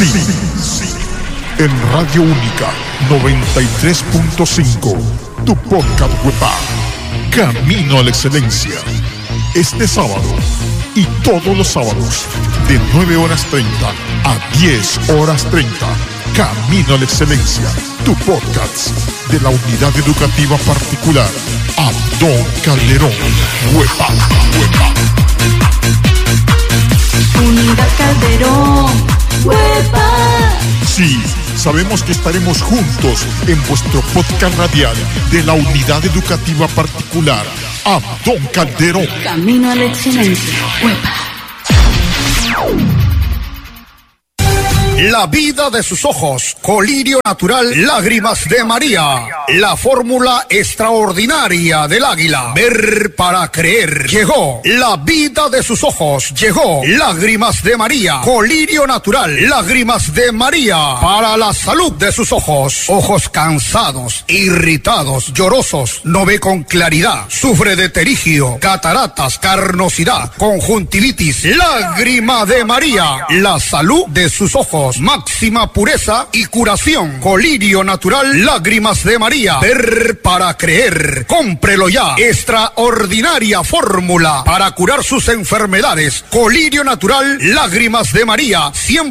En Radio Única 93.5, tu podcast web, Camino a la Excelencia. Este sábado y todos los sábados, de 9:30 a 10:30, Camino a la Excelencia, tu podcast de la Unidad Educativa Particular Abdón Calderón. Huepa. Unidad Calderón. Huepa. Sí, sabemos que estaremos juntos en vuestro podcast radial de la Unidad Educativa Particular Abdón Calderón. Camino a la Excelencia. Huepa. La vida de sus ojos, colirio natural, lágrimas de María. La fórmula extraordinaria del águila. Ver para creer. Llegó la vida de sus ojos. Llegó lágrimas de María. Colirio natural, lágrimas de María. Para la salud de sus ojos. Ojos cansados, irritados, llorosos, no ve con claridad. Sufre de pterigio, cataratas, carnosidad, conjuntivitis. Lágrima de María. La salud de sus ojos. Máxima pureza y curación. Colirio natural, lágrimas de María. Ver para creer. Cómprelo ya. Extraordinaria fórmula para curar sus enfermedades. Colirio natural, lágrimas de María.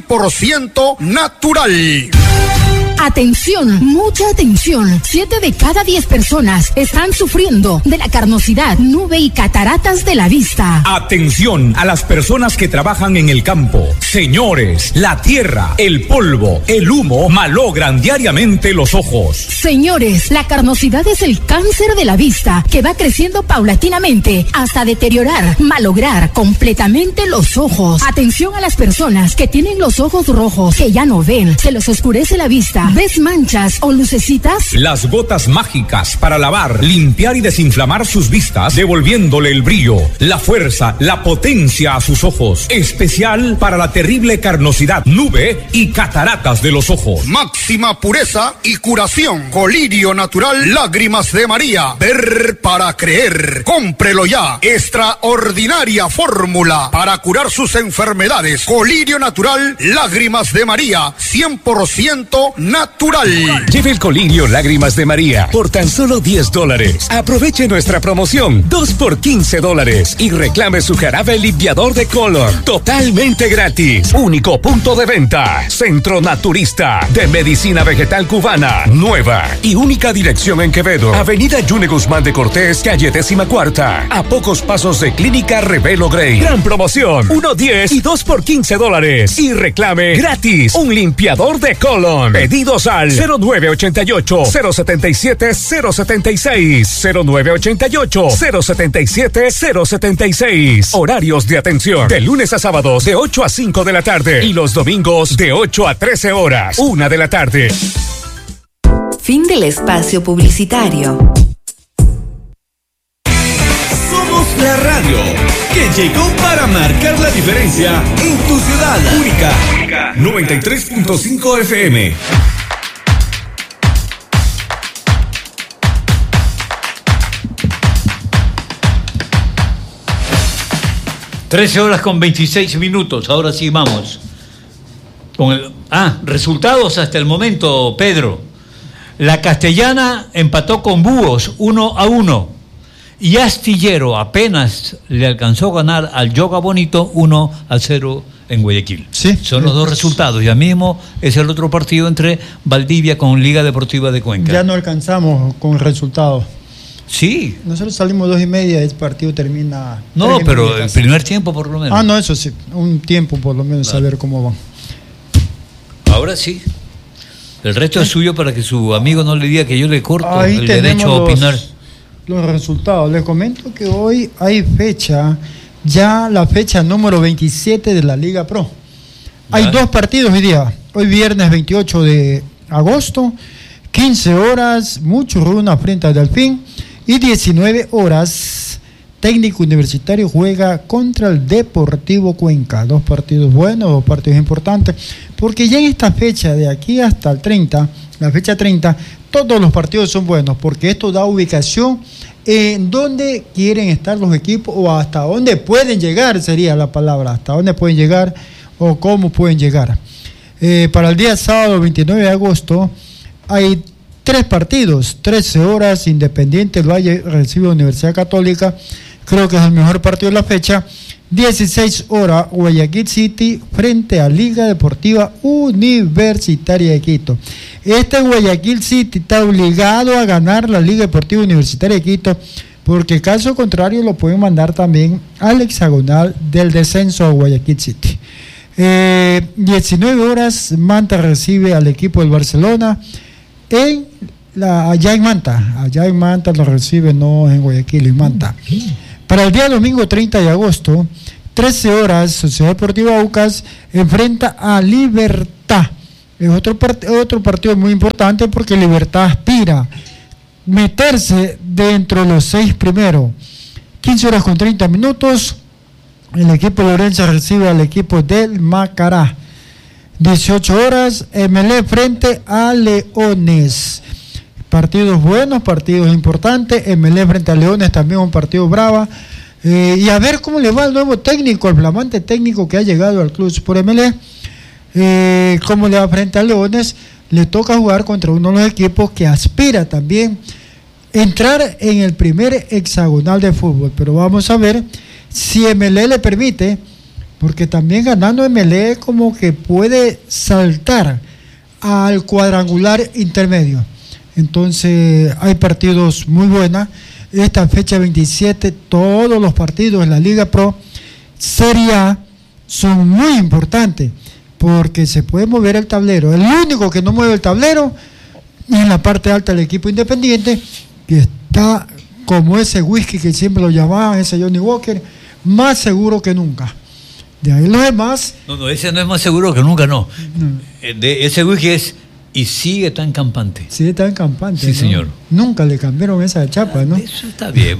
100% natural. Atención, mucha atención. 7 de cada 10 personas están sufriendo de la carnosidad, nube y cataratas de la vista. Atención a las personas que trabajan en el campo. Señores, la tierra, el polvo, el humo malogran diariamente los ojos. Señores, la carnosidad es el cáncer de la vista que va creciendo paulatinamente hasta deteriorar, malograr completamente los ojos. Atención a las personas que tienen los ojos rojos, que ya no ven, se les oscurece la vista. ¿Ves manchas o lucecitas? Las gotas mágicas para lavar, limpiar y desinflamar sus vistas, devolviéndole el brillo, la fuerza, la potencia a sus ojos. Especial para la terrible carnosidad, nube y cataratas de los ojos. Máxima pureza y curación. Colirio natural, lágrimas de María. Ver para creer. Cómprelo ya. Extraordinaria fórmula para curar sus enfermedades. Colirio natural, lágrimas de María. 100% natural. Lleve el colirio Lágrimas de María por tan solo $10. Aproveche nuestra promoción 2 por $15 y reclame su jarabe limpiador de color totalmente gratis. Único punto de venta. Centro Naturista de Medicina Vegetal Cubana. Nueva y única dirección en Quevedo. Avenida Yune Guzmán de Cortés, calle 14ª. A pocos pasos de Clínica Revelo Grey. Gran promoción. 1.10 y 2 por $15. Y reclame gratis un limpiador de colon. Pedidos al 0988-077-076. 0988-077-076. Horarios de atención de lunes a sábados de 8 a 5 de la tarde y los domingos de 8 a 13 horas. 1 de la tarde. Fin del espacio publicitario. Somos la radio que llegó para marcar la diferencia en tu ciudad. Única 93.5 FM. 13:26. Ahora sí vamos. Resultados hasta el momento, Pedro. La Castellana empató con Búhos 1-1. Y Astillero apenas le alcanzó a ganar al Yoga Bonito 1-0 en Guayaquil. Sí. Son los dos resultados. Ya mismo es el otro partido entre Valdivia con Liga Deportiva de Cuenca. Ya no alcanzamos con el resultado. Sí. Nosotros salimos 2:30, el partido termina. No, pero el primer tiempo por lo menos. No, eso sí, un tiempo por lo menos, saber cómo van. Ahora sí. El resto es suyo para que su amigo no le diga que yo le corto Ahí el derecho a opinar. Los resultados. Les comento que hoy hay fecha, ya la fecha número 27 de la Liga Pro. Hay 2 partidos hoy día. Hoy viernes 28 de agosto, 15 horas, Muchurruna frente al Delfín. Y 19 horas, Técnico Universitario juega contra el Deportivo Cuenca. 2 partidos buenos, 2 partidos importantes, porque ya en esta fecha, de aquí hasta el 30, la fecha 30, todos los partidos son buenos, porque esto da ubicación en dónde quieren estar los equipos, o hasta dónde pueden llegar, sería la palabra, hasta dónde pueden llegar o cómo pueden llegar. Para el día sábado 29 de agosto hay 3 partidos, 13 horas, Independiente del Valle recibe Universidad Católica, creo que es el mejor partido de la fecha. 16 horas, Guayaquil City frente a Liga Deportiva Universitaria de Quito. Este Guayaquil City está obligado a ganar la Liga Deportiva Universitaria de Quito, porque caso contrario lo pueden mandar también al hexagonal del descenso a Guayaquil City. 19 horas, Manta recibe al equipo del Barcelona allá en Manta lo recibe, no en Guayaquil, en Manta. Para el día domingo 30 de agosto, 13 horas, Sociedad Deportiva Aucas enfrenta a Libertad. Es otro partido muy importante porque Libertad aspira meterse dentro de los 6 primeros. 15 horas con 30 minutos, el equipo de Lorenzo recibe al equipo del Macará. 18 horas, MLE frente a Leones. Partidos buenos, partidos importantes. MLE frente a Leones, también un partido brava. Y a ver cómo le va al nuevo técnico, al flamante técnico que ha llegado al club por MLE. Cómo le va frente a Leones. Le toca jugar contra uno de los equipos que aspira también entrar en el primer hexagonal de fútbol. Pero vamos a ver si MLE le permite, porque también ganando MLE como que puede saltar al cuadrangular intermedio. Entonces hay partidos muy buenos. Esta fecha 27, todos los partidos en la Liga Pro Serie A son muy importantes, porque se puede mover el tablero. El único que no mueve el tablero es en la parte alta del equipo Independiente, que está como ese whisky que siempre lo llamaban, ese Johnny Walker, más seguro que nunca. De ahí los demás... No, ese no es más seguro que nunca, no. Ese whisky es... Y sigue tan campante. Sigue tan campante. Sí, ¿no? señor. Nunca le cambiaron esa chapa, ¿no? Eso está bien.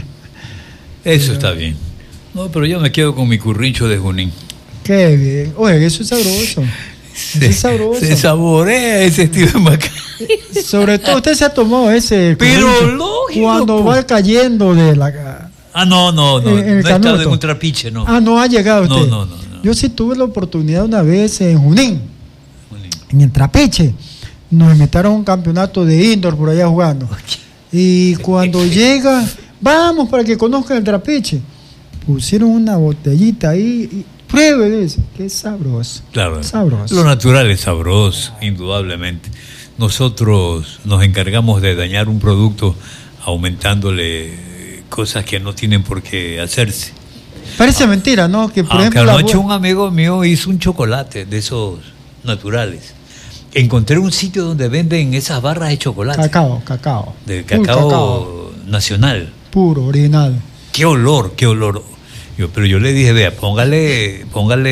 Eso está bien. No, pero yo me quedo con mi currincho de Junín. Qué bien. Oye, eso es sabroso. Eso es sabroso. Se saborea ese estilo de Macay. Sobre todo, usted se ha tomado ese. Pero currincho, lógico. cuando va cayendo de la... No. No he estado en un trapiche, no. No ha llegado usted. No. Yo sí tuve la oportunidad una vez en Junín. En el trapiche. Nos invitaron a un campeonato de indoor por allá jugando. Y cuando llega, vamos para que conozcan el trapiche. Pusieron una botellita ahí y pruebe eso. Qué sabroso. Claro. Sabroso. Lo natural es sabroso, indudablemente. Nosotros nos encargamos de dañar un producto aumentándole cosas que no tienen por qué hacerse. Parece mentira, ¿no? Que por Aunque ejemplo anoche un amigo mío hizo un chocolate de esos naturales. Encontré un sitio donde venden esas barras de chocolate. Cacao. De cacao nacional. Puro, original. Qué olor. Pero yo le dije, vea, póngale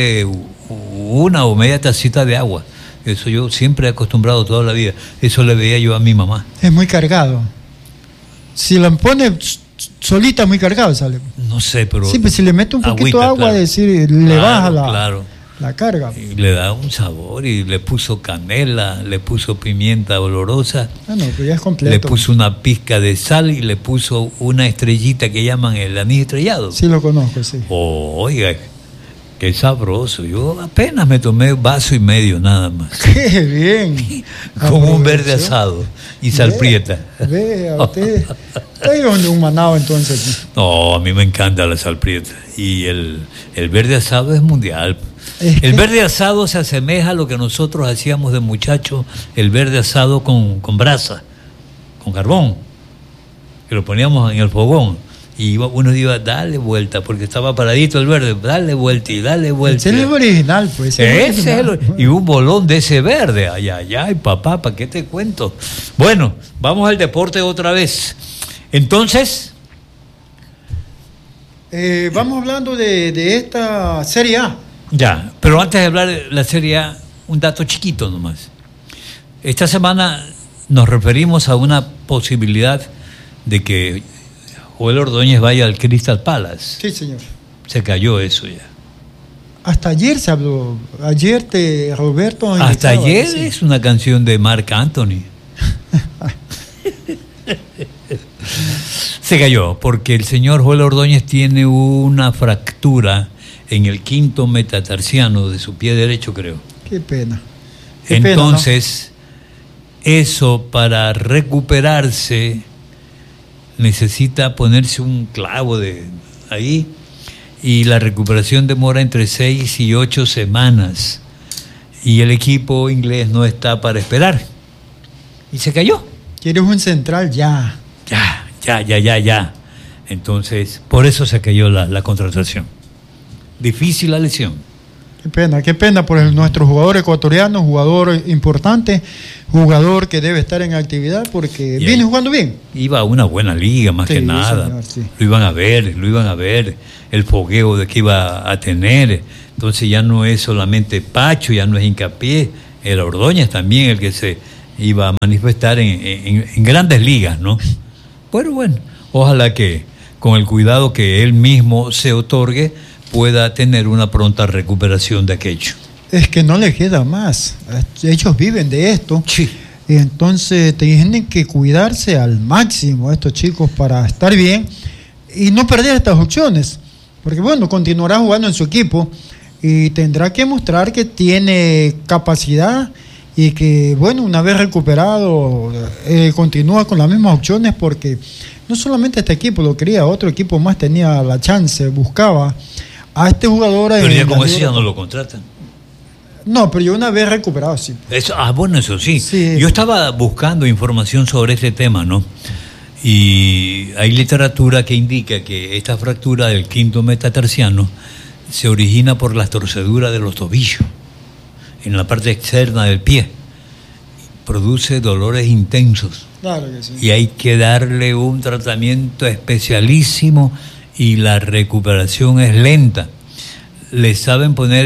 una o media tacita de agua. Eso yo siempre he acostumbrado toda la vida. Eso le veía yo a mi mamá. Es muy cargado. Si la pone solita, muy cargado sale. No sé, pero... Sí, pero si le mete un poquito de agua, claro. Decir, le baja la carga. Y le da un sabor, y le puso canela, le puso pimienta olorosa. Pues ya es completo. Le puso una pizca de sal y le puso una estrellita que llaman el anís estrellado. Sí, lo conozco, sí. Oiga, qué sabroso. Yo apenas me tomé vaso y medio nada más. ¡Qué bien! Con un verde asado y salprieta. Vea, usted es un manado entonces. No, a mí me encanta la salprieta. Y el verde asado es mundial. El verde asado se asemeja a lo que nosotros hacíamos de muchachos, el verde asado con brasa, con carbón, que lo poníamos en el fogón. Y uno iba a darle vuelta, porque estaba paradito el verde, darle vuelta y darle vuelta. Ese es el original, pues. Y un bolón de ese verde. Ay, papá, ¿para qué te cuento? Bueno, vamos al deporte otra vez. Entonces... vamos hablando de esta Serie A. Ya, pero antes de hablar de la Serie A, un dato chiquito nomás. Esta semana nos referimos a una posibilidad de que Joel Ordóñez vaya al Crystal Palace. Sí, señor. Se cayó eso ya. Hasta ayer se habló. Ayer Roberto... Hasta ayer sí. Es una canción de Marc Anthony. Se cayó porque el señor Joel Ordóñez tiene una fractura en el quinto metatarsiano de su pie derecho, creo. Qué pena. Entonces, eso para recuperarse necesita ponerse un clavo de ahí, y la recuperación demora entre 6 y 8 semanas, y el equipo inglés no está para esperar, y se cayó. Quieres un central ya. Ya. Entonces, por eso se cayó la contratación. Difícil la lesión. Qué pena por nuestro jugador ecuatoriano, jugador importante, jugador que debe estar en actividad porque viene jugando bien. Iba a una buena liga, más que nada. Señor, sí. Lo iban a ver, el fogueo de que iba a tener. Entonces ya no es solamente Pacho, ya no es Hincapié, era Ordóñez también el que se iba a manifestar en grandes ligas, ¿no? Pero bueno, ojalá que con el cuidado que él mismo se otorgue, pueda tener una pronta recuperación de aquello. Es que no le queda más. Ellos viven de esto. Sí. Y entonces tienen que cuidarse al máximo estos chicos para estar bien y no perder estas opciones. Porque bueno, continuará jugando en su equipo y tendrá que mostrar que tiene capacidad y que bueno, una vez recuperado continúa con las mismas opciones, porque no solamente este equipo lo quería, otro equipo más tenía la chance, buscaba a este jugador. Pero ya con eso ya no lo contratan. No, pero yo una vez recuperado, sí. Eso, bueno, eso sí. Yo estaba buscando información sobre este tema, ¿no? Y hay literatura que indica que esta fractura del quinto metatarsiano se origina por las torceduras de los tobillos, en la parte externa del pie. Produce dolores intensos. Claro que sí. Y hay que darle un tratamiento especialísimo y la recuperación es lenta. Le saben poner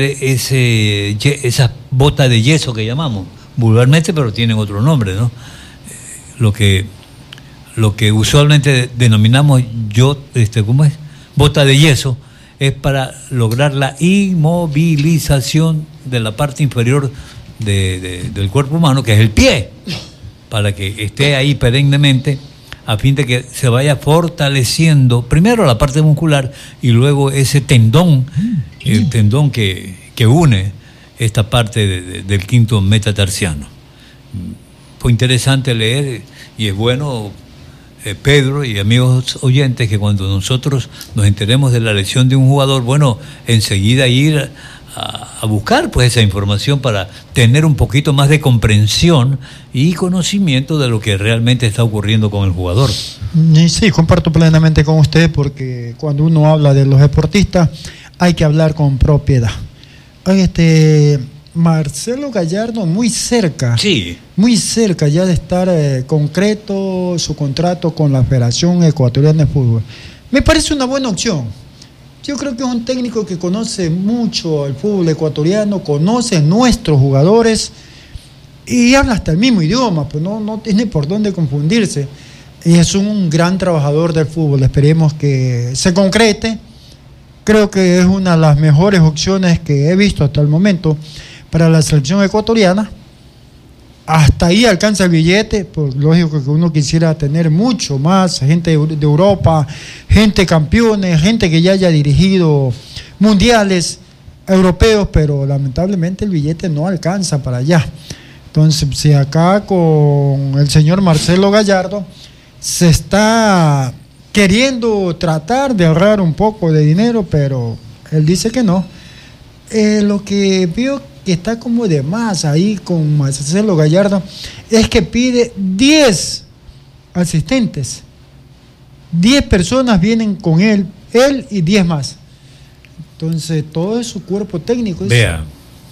esas botas de yeso que llamamos vulgarmente, pero tienen otro nombre, ¿no? Lo que usualmente denominamos ¿cómo es? Bota de yeso, es para lograr la inmovilización de la parte inferior del cuerpo humano, que es el pie, para que esté ahí perennemente, a fin de que se vaya fortaleciendo primero la parte muscular y luego ese tendón, el tendón que une esta parte del quinto metatarsiano. Fue interesante leer, y es bueno, Pedro y amigos oyentes, que cuando nosotros nos enteremos de la lesión de un jugador, bueno, enseguida ir a buscar pues esa información para tener un poquito más de comprensión y conocimiento de lo que realmente está ocurriendo con el jugador. Sí, comparto plenamente con usted, porque cuando uno habla de los deportistas hay que hablar con propiedad. Marcelo Gallardo muy cerca ya de estar concreto su contrato con la Federación Ecuatoriana de Fútbol. Me parece una buena opción. Yo creo que es un técnico que conoce mucho el fútbol ecuatoriano, conoce nuestros jugadores y habla hasta el mismo idioma, pues no tiene por dónde confundirse. Y es un gran trabajador del fútbol. Esperemos que se concrete. Creo que es una de las mejores opciones que he visto hasta el momento para la selección ecuatoriana. Hasta ahí alcanza el billete, pues lógico que uno quisiera tener mucho más, gente de Europa, gente campeones, gente que ya haya dirigido mundiales europeos, pero lamentablemente el billete no alcanza para allá. Entonces, si acá con el señor Marcelo Gallardo se está queriendo tratar de ahorrar un poco de dinero, pero él dice que no. Lo que veo que está como de más ahí con Marcelo Gallardo es que pide 10 asistentes. 10 personas vienen con él y 10 más. Entonces, todo es su cuerpo técnico. Vea,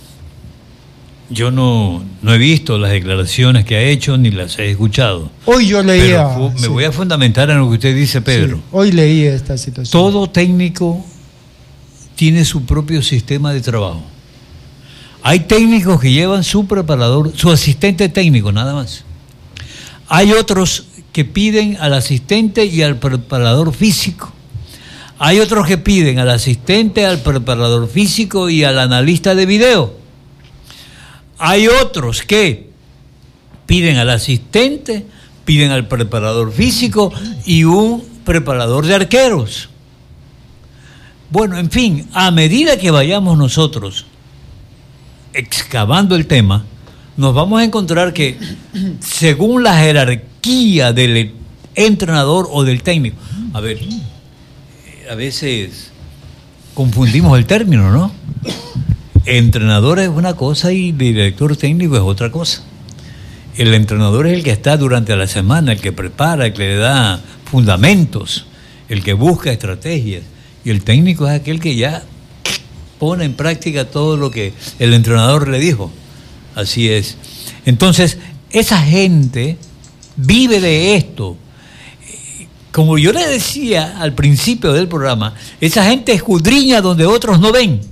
yo no he visto las declaraciones que ha hecho ni las he escuchado. Hoy yo leía... Me voy a fundamentar en lo que usted dice, Pedro. Sí, hoy leí esta situación. Todo técnico tiene su propio sistema de trabajo. Hay técnicos que llevan su preparador, su asistente técnico, nada más. Hay otros que piden al asistente y al preparador físico. Hay otros que piden al asistente, al preparador físico y al analista de video. Hay otros que piden al asistente, piden al preparador físico y un preparador de arqueros. Bueno, en fin, a medida que vayamos nosotros excavando el tema, nos vamos a encontrar que según la jerarquía del entrenador o del técnico, a ver, a veces confundimos el término, ¿no? Entrenador es una cosa y director técnico es otra cosa. El entrenador es el que está durante la semana, el que prepara, el que le da fundamentos, el que busca estrategias, y el técnico es aquel que ya pone en práctica todo lo que el entrenador le dijo. Así es. Entonces, esa gente vive de esto. Como yo le decía al principio del programa, esa gente escudriña donde otros no ven.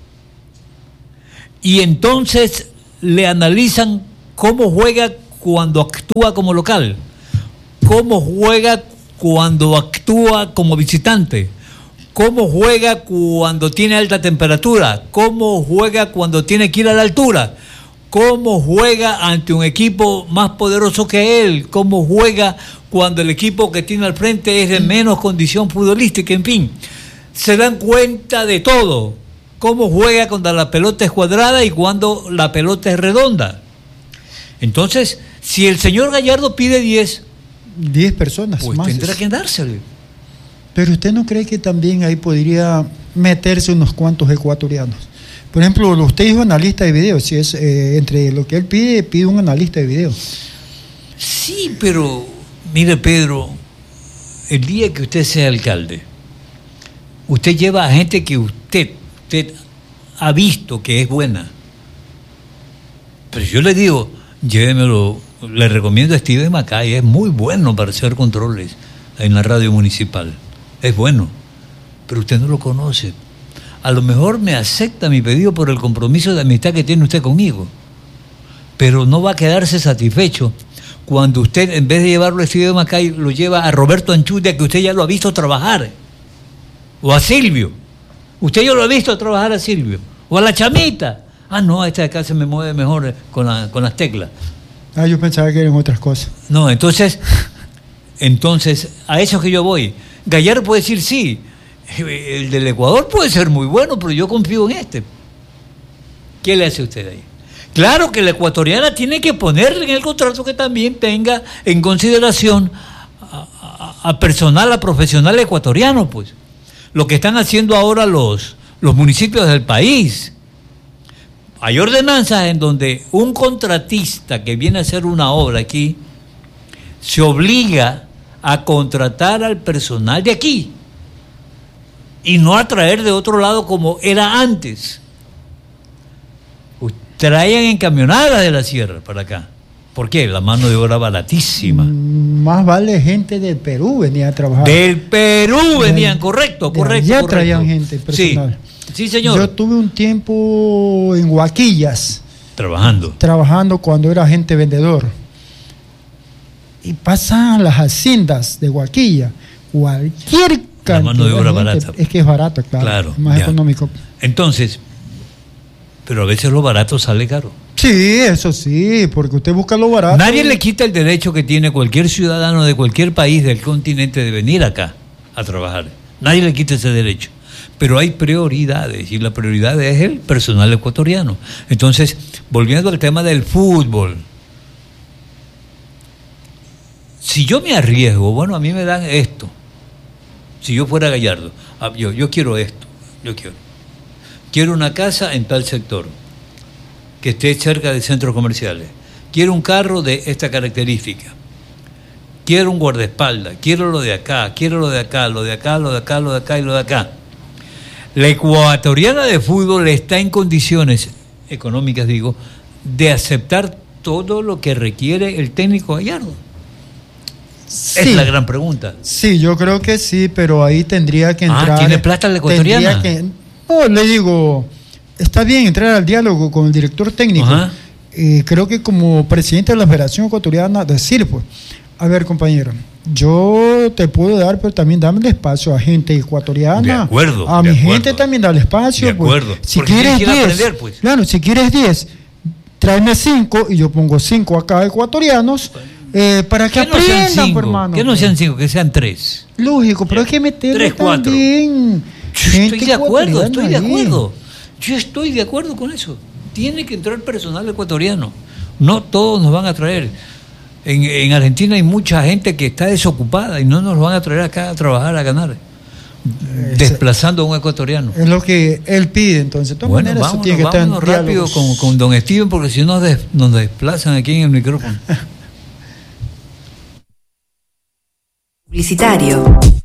Y entonces le analizan cómo juega cuando actúa como local, cómo juega cuando actúa como visitante, cómo juega cuando tiene alta temperatura, cómo juega cuando tiene que ir a la altura, cómo juega ante un equipo más poderoso que él, cómo juega cuando el equipo que tiene al frente es de menos condición futbolística, en fin. Se dan cuenta de todo, cómo juega cuando la pelota es cuadrada y cuando la pelota es redonda. Entonces, si el señor Gallardo pide 10 personas pues más, tendrá que dársele. Pero ¿usted no cree que también ahí podría meterse unos cuantos ecuatorianos? Por ejemplo, usted dijo analista de video, si es entre lo que él pide un analista de video. Sí, pero mire, Pedro, el día que usted sea alcalde, usted lleva a gente que usted ha visto que es buena. Pero yo le digo, llévemelo, le recomiendo a Steven Macay, es muy bueno para hacer controles en la radio municipal. Es bueno, pero usted no lo conoce. A lo mejor me acepta mi pedido por el compromiso de amistad que tiene usted conmigo, pero no va a quedarse satisfecho cuando usted, en vez de llevarlo a Steven Macay, lo lleva a Roberto Anchudia, que usted ya lo ha visto trabajar, o a Silvio. Usted ya lo ha visto trabajar a Silvio, o a la Chamita. Ah, no, esta de acá se me mueve mejor con las teclas. Ah, yo pensaba que eran otras cosas. No, entonces, a eso que yo voy. Gallardo puede decir sí, el del Ecuador puede ser muy bueno, pero yo confío en este. ¿Qué le hace usted ahí? Claro que la ecuatoriana tiene que ponerle en el contrato que también tenga en consideración a personal, a profesional ecuatoriano, pues. Lo que están haciendo ahora los municipios del país. Hay ordenanzas en donde un contratista que viene a hacer una obra aquí se obliga a contratar al personal de aquí y no a traer de otro lado como era antes. Traían en camionadas de la sierra para acá. ¿Por qué? La mano de obra baratísima. Más vale gente del Perú venía a trabajar. Del Perú venían, correcto. Ya traían gente personal. Sí, señor. Yo tuve un tiempo en Huaquillas. Trabajando cuando era agente vendedor. Y pasan las haciendas de Huaquilla. Cualquier cantidad. La mano de obra barata. Es que es barato, claro. Más económico. Entonces, pero a veces lo barato sale caro. Sí, eso sí, porque usted busca lo barato. Nadie le quita el derecho que tiene cualquier ciudadano de cualquier país del continente de venir acá a trabajar. Nadie le quita ese derecho. Pero hay prioridades y la prioridad es el personal ecuatoriano. Entonces, volviendo al tema del fútbol, si yo me arriesgo, bueno, a mí me dan esto. Si yo fuera Gallardo, yo quiero esto, quiero una casa en tal sector, que esté cerca de centros comerciales, quiero un carro de esta característica, quiero un guardaespaldas, quiero lo de acá, quiero lo de acá, lo de acá, lo de acá, lo de acá y lo de acá. La ecuatoriana de fútbol está en condiciones económicas, de aceptar todo lo que requiere el técnico Gallardo. Sí. Es la gran pregunta. Sí, yo creo que sí, pero ahí tendría que entrar. ¿Tiene plata la ecuatoriana? No, le digo, está bien entrar al diálogo con el director técnico. Creo que como presidente de la Federación Ecuatoriana, decir, pues, a ver, compañero, yo te puedo dar, pero también dame el espacio a gente ecuatoriana. De acuerdo. A mi gente también dale espacio. De acuerdo. Pues. Si quieres 10, aprender, pues. Claro, si quieres 10, tráeme 5 y yo pongo 5 acá ecuatorianos. Para que aprendan, no hermano. Que no sean 5, que sean 3. Lógico, pero hay que meterle 3, 4. también. Estoy de acuerdo. Yo estoy de acuerdo con eso. Tiene que entrar personal ecuatoriano. No todos nos van a traer. En Argentina hay mucha gente que está desocupada y no nos van a traer acá a trabajar, a ganar, desplazando a un ecuatoriano. Es lo que él pide, entonces. De todas maneras, vámonos, tiene que vámonos estar rápido con don Steven, porque si no nos desplazan aquí en el micrófono. Publicitario.